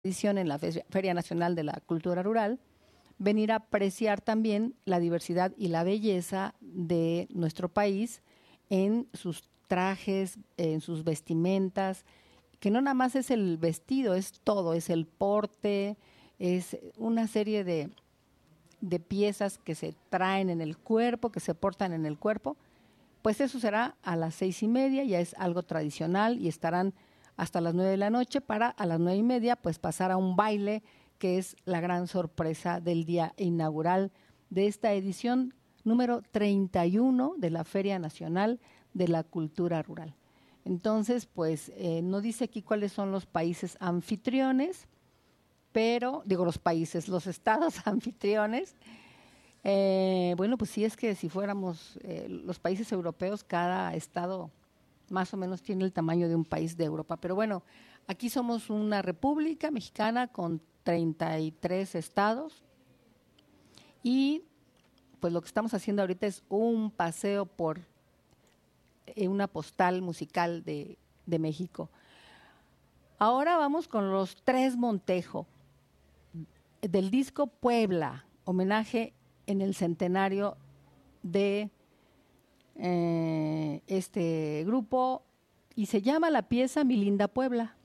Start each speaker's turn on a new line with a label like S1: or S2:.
S1: edición en la Feria Nacional de la Cultura Rural, venir a apreciar también la diversidad y la belleza de nuestro país en sus trajes, en sus vestimentas, que no nada más es el vestido, es todo, es el porte, es una serie de piezas que se traen en el cuerpo, que se portan en el cuerpo. Pues eso será a las 6:30, ya es algo tradicional y estarán hasta las 9 de la noche para a las 9:30 pues pasar a un baile que es la gran sorpresa del día inaugural de esta edición número 31 de la Feria Nacional de la Cultura Rural. Entonces, pues no dice aquí cuáles son los países anfitriones, pero, digo los países, los estados anfitriones. Bueno, pues sí, es que si fuéramos los países europeos, cada estado más o menos tiene el tamaño de un país de Europa. Pero bueno, aquí somos una república mexicana con 33 estados y pues lo que estamos haciendo ahorita es un paseo por una postal musical de México. Ahora vamos con los Tres Montejo, del disco Puebla, homenaje en el centenario de este grupo, y se llama la pieza Mi Linda Puebla.